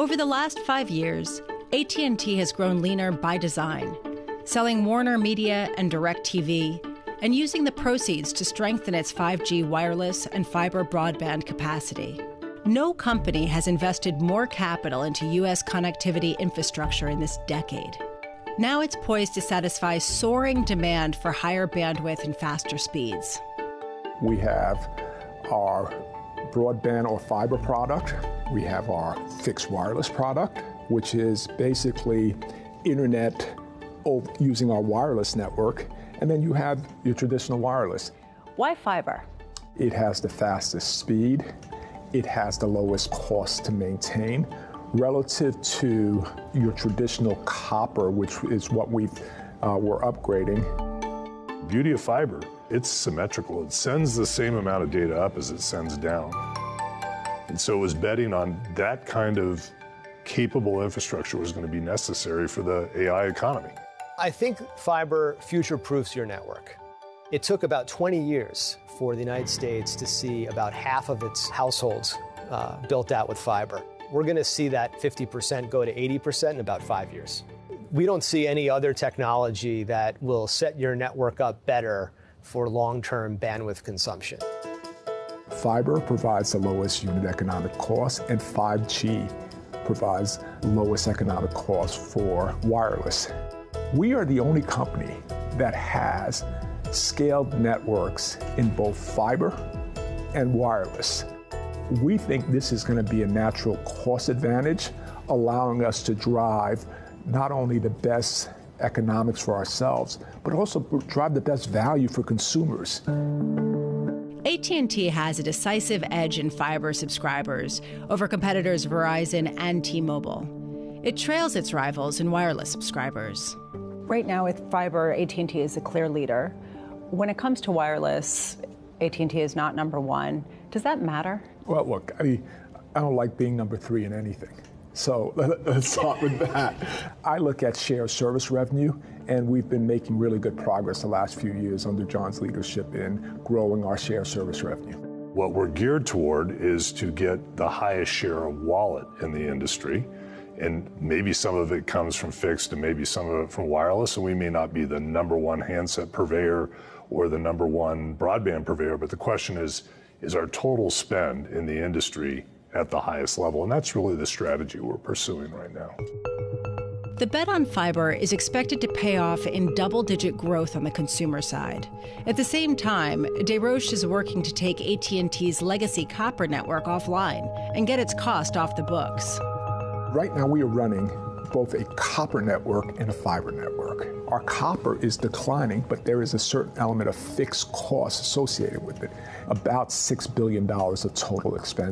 Over the last 5 years, AT&T has grown leaner by design, selling Warner Media and DirecTV, and using the proceeds to strengthen its 5G wireless and fiber broadband capacity. No company has invested more capital into U.S. connectivity infrastructure in this decade. Now it's poised to satisfy soaring demand for higher bandwidth and faster speeds. We have our broadband or fiber product. We have our fixed wireless product, which is basically internet using our wireless network. And then you have your traditional wireless. Why fiber? It has the fastest speed. It has the lowest cost to maintain relative to your traditional copper, which is what we're upgrading. Beauty of fiber, it's symmetrical. It sends the same amount of data up as it sends down. And so it was betting on that kind of capable infrastructure was going to be necessary for the AI economy. I think fiber future-proofs your network. It took about 20 years for the United States to see about half of its households built out with fiber. We're going to see that 50% go to 80% in about 5 years. We don't see any other technology that will set your network up better for long-term bandwidth consumption. Fiber provides the lowest unit economic cost, and 5G provides the lowest economic cost for wireless. We are the only company that has scaled networks in both fiber and wireless. We think this is going to be a natural cost advantage, allowing us to drive not only the best economics for ourselves, but also drive the best value for consumers. AT&T has a decisive edge in fiber subscribers over competitors Verizon and T-Mobile. It trails its rivals in wireless subscribers. Right now with fiber, AT&T is a clear leader. When it comes to wireless, AT&T is not number one. Does that matter? Well, look, I don't like being number three in anything. So let's start with that. I look at share service revenue, and we've been making really good progress the last few years under John's leadership in growing our share service revenue. What we're geared toward is to get the highest share of wallet in the industry. And maybe some of it comes from fixed and maybe some of it from wireless. And we may not be the number one handset purveyor or the number one broadband purveyor. But the question is our total spend in the industry at the highest level? And that's really the strategy we're pursuing right now. The bet on fiber is expected to pay off in double-digit growth on the consumer side. At the same time, Desroches is working to take AT&T's legacy copper network offline and get its cost off the books. Right now, we are running both a copper network and a fiber network. Our copper is declining, but there is a certain element of fixed costs associated with it, about $6 billion of total expense.